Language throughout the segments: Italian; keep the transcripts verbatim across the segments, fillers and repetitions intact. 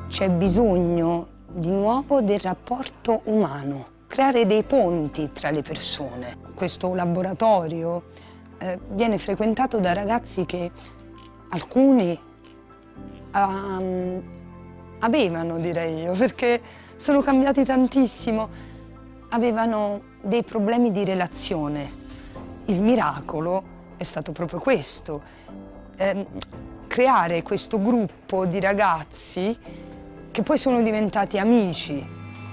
C'è bisogno di nuovo del rapporto umano, creare dei ponti tra le persone. Questo laboratorio eh, viene frequentato da ragazzi che alcuni um, avevano, direi io, perché sono cambiati tantissimo, avevano dei problemi di relazione. Il miracolo è stato proprio questo, eh, creare questo gruppo di ragazzi che poi sono diventati amici.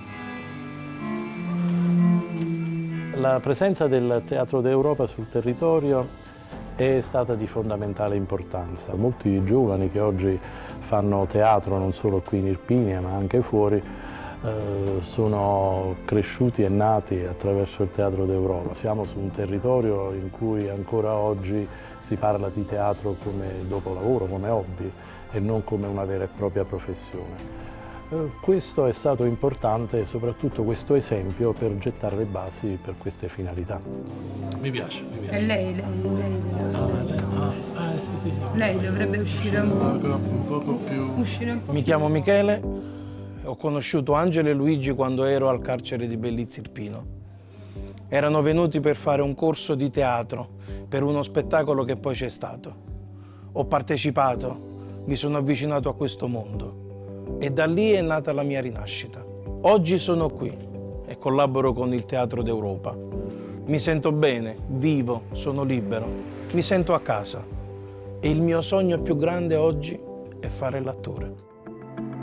La presenza del Teatro d'Europa sul territorio è stata di fondamentale importanza. Molti giovani che oggi fanno teatro non solo qui in Irpinia ma anche fuori eh, sono cresciuti e nati attraverso il Teatro d'Europa. Siamo su un territorio in cui ancora oggi si parla di teatro come dopolavoro, come hobby e non come una vera e propria professione. Questo è stato importante e soprattutto questo esempio per gettare le basi per queste finalità. Mi piace, mi piace. E lei, lei, lei, Ah, lei, ah, eh, sì, sì, sì. lei dovrebbe uscire un po'. Un poco più... Uscire un po'. Mi chiamo Michele, ho conosciuto Angelo e Luigi quando ero al carcere di Bellizzi Irpino. Erano venuti per fare un corso di teatro per uno spettacolo che poi c'è stato. Ho partecipato, mi sono avvicinato a questo mondo. E da lì è nata la mia rinascita. Oggi sono qui e collaboro con il Teatro d'Europa. Mi sento bene, vivo, sono libero, mi sento a casa. E il mio sogno più grande oggi è fare l'attore.